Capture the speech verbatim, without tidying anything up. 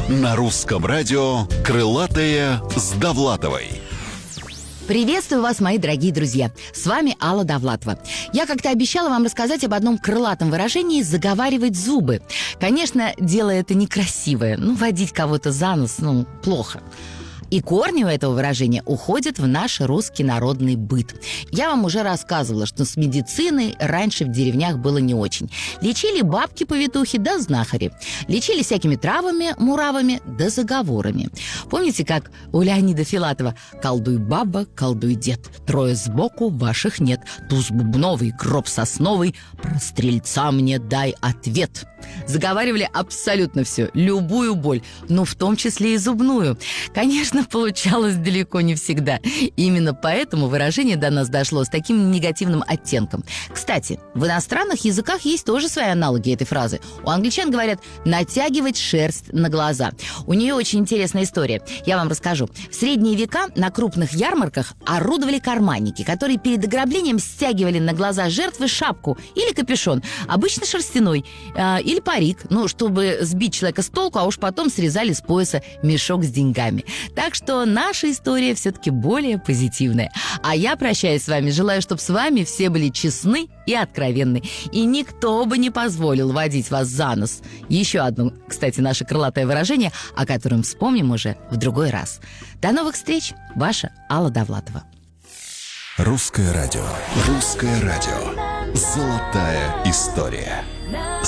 На русском радио «Крылатые с Довлатовой». Приветствую вас, мои дорогие друзья. С вами Алла Довлатова. Я как-то обещала вам рассказать об одном крылатом выражении «заговаривать зубы». Конечно, дело это некрасивое. Ну, водить кого-то за нос, ну, плохо. И корни у этого выражения уходят в наш русский народный быт. Я вам уже рассказывала, что с медициной раньше в деревнях было не очень. Лечили бабки-повитухи да знахари. Лечили всякими травами, муравами да заговорами. Помните, как у Леонида Филатова: «Колдуй баба, колдуй дед, трое сбоку ваших нет, туз бубновый, гроб сосновый, про стрельца мне дай ответ». Заговаривали абсолютно все, любую боль, но в том числе и зубную. Конечно, получалось далеко не всегда. Именно поэтому выражение до нас дошло с таким негативным оттенком. Кстати, в иностранных языках есть тоже свои аналоги этой фразы. У англичан говорят «натягивать шерсть на глаза». У нее очень интересная история. Я вам расскажу. В средние века на крупных ярмарках орудовали карманники, которые перед ограблением стягивали на глаза жертвы шапку или капюшон, обычно шерстяной, э, или парик, ну, чтобы сбить человека с толку, а уж потом срезали с пояса мешок с деньгами. Так что наша история все-таки более позитивная. А я прощаюсь с вами, желаю, чтобы с вами все были честны и откровенны, и никто бы не позволил водить вас за нос. Еще одно, кстати, наше крылатое выражение, о котором вспомним уже в другой раз. До новых встреч, ваша Алла Довлатова. Русское радио. Русское радио. Золотая история.